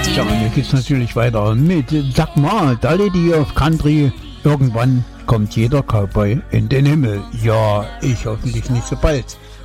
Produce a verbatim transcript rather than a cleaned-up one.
Ja, und hier geht's natürlich weiter mit Sag mal, da Lady of Country. Irgendwann kommt jeder Cowboy in den Himmel. Ja, ich hoffentlich nicht so bald.